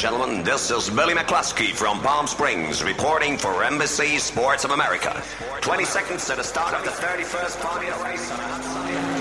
gentlemen, this is Billy McCluskey from Palm Springs reporting for Embassy Sports of America. 20 seconds to the start of the 31st party of race on a hot Sunday.